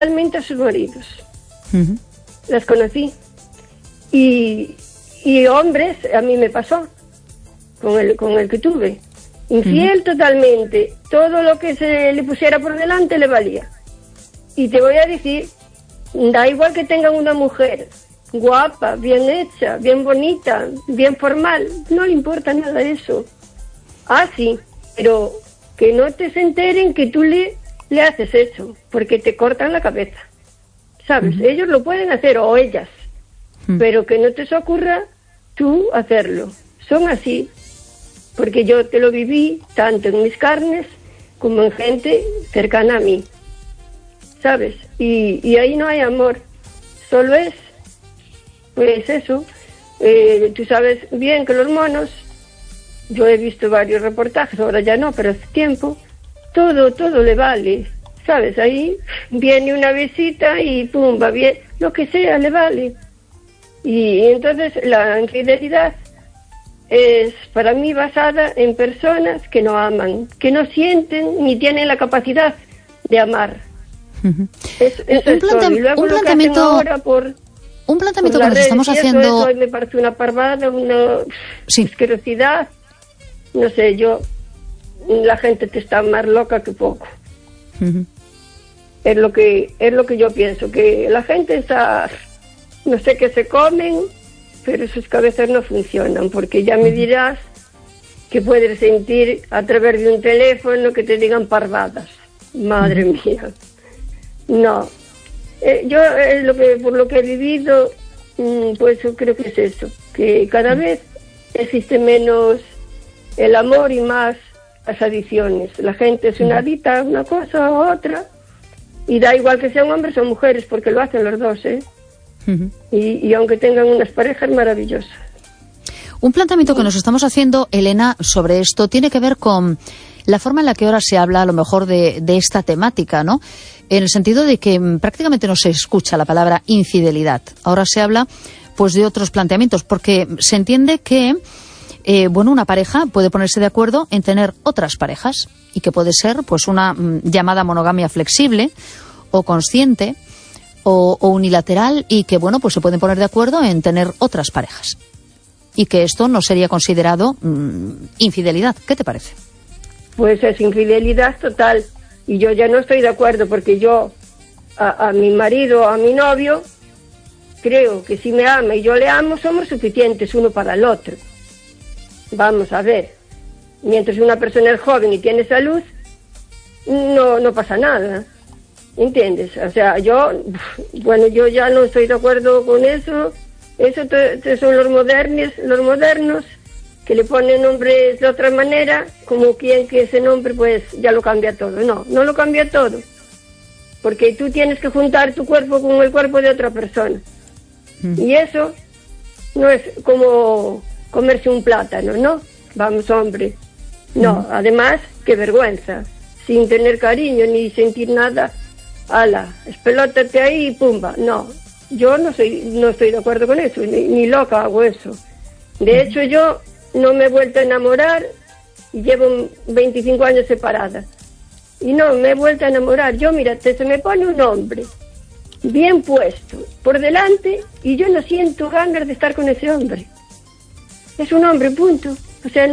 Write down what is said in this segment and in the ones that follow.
totalmente a sus maridos. Las conocí. Y hombres, a mí me pasó con el que tuve. Infiel totalmente. Todo lo que se le pusiera por delante le valía. Y te voy a decir, da igual que tengan una mujer guapa, bien hecha, bien bonita, bien formal, no le importa nada de eso. Ah, sí, pero que no te se enteren que tú le haces eso, porque te cortan la cabeza, ¿sabes? Ellos lo pueden hacer, o ellas, pero que no te se ocurra tú hacerlo. Son así, porque yo te lo viví tanto en mis carnes como en gente cercana a mí, ¿sabes? Y ahí no hay amor, solo es, pues eso. Tú sabes bien que los monos, yo he visto varios reportajes, ahora ya no, pero hace tiempo, todo le vale, ¿sabes? Ahí viene una visita y pum, va bien, lo que sea le vale. Y entonces la infidelidad es para mí basada en personas que no aman, que no sienten ni tienen la capacidad de amar. Un planteamiento que nos estamos haciendo... Eso me parece una parvada, una asquerosidad. No sé, la gente te está más loca que poco. Es lo que yo pienso, que la gente está, no sé qué se comen, pero sus cabezas no funcionan, porque ya me dirás que puedes sentir a través de un teléfono que te digan parvadas. Madre mía. No. Yo por lo que he vivido, pues yo creo que es eso, que cada vez existe menos el amor y más las adicciones. La gente se adicta a una cosa u otra, y da igual que sean hombres o mujeres, porque lo hacen los dos, y aunque tengan unas parejas maravillosas. Un planteamiento que nos estamos haciendo, Elena, sobre esto tiene que ver con la forma en la que ahora se habla a lo mejor de esta temática, ¿no? En el sentido de que prácticamente no se escucha la palabra infidelidad. Ahora se habla pues de otros planteamientos, porque se entiende que una pareja puede ponerse de acuerdo en tener otras parejas, y que puede ser pues una llamada monogamia flexible o consciente o unilateral, y que pues se pueden poner de acuerdo en tener otras parejas, y que esto no sería considerado infidelidad. ¿Qué te parece? Pues es infidelidad total, y yo ya no estoy de acuerdo, porque yo a mi marido, a mi novio, creo que si me ama y yo le amo, somos suficientes uno para el otro. Vamos a ver, mientras una persona es joven y tiene salud, no pasa nada, ¿entiendes? O sea, yo ya no estoy de acuerdo con eso. Eso son los modernos que le ponen nombres de otra manera, como quien que ese nombre pues ya lo cambia todo. No lo cambia todo, porque tú tienes que juntar tu cuerpo con el cuerpo de otra persona, y eso no es como comerse un plátano, ¿no? Vamos, hombre, no. Además, qué vergüenza, sin tener cariño ni sentir nada, ala, espelótate ahí y pumba. No, yo no estoy de acuerdo con eso, ni loca hago eso. De hecho, yo no me he vuelto a enamorar, y llevo 25 años separada, y no me he vuelto a enamorar. Yo, mira, se me pone un hombre bien puesto por delante y yo no siento ganas de estar con ese hombre. Es un hombre, punto. O sea,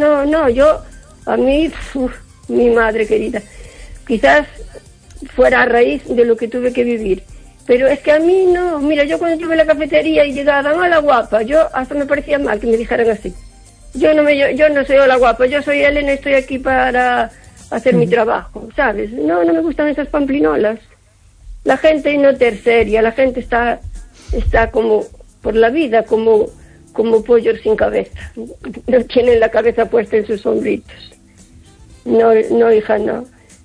a mí, mi madre querida, quizás fuera a raíz de lo que tuve que vivir, pero es que a mí no. Mira, yo cuando estuve en la cafetería y llegaban, hola guapa, yo hasta me parecía mal que me dijeran así. Yo no soy hola guapa, yo soy Elena, estoy aquí para hacer mi trabajo, ¿sabes? No me gustan esas pamplinolas. La gente no terceria, la gente está como por la vida, como pollos sin cabeza. No tienen la cabeza puesta en sus hombritos. No, hija, no.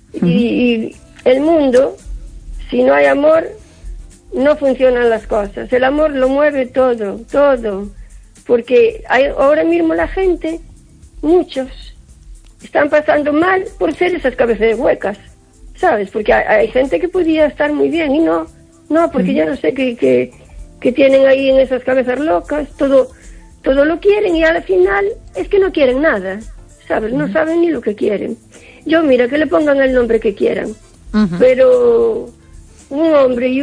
Y el mundo, si no hay amor, no funcionan las cosas. El amor lo mueve todo. Porque ahora mismo la gente, muchos, están pasando mal por ser esas cabezas huecas, ¿sabes? Porque hay gente que podía estar muy bien y no, porque yo no sé qué tienen ahí en esas cabezas locas. Todo lo quieren, y al final es que no quieren nada, ¿sabes? No saben ni lo que quieren. Yo, mira, que le pongan el nombre que quieran, pero un hombre y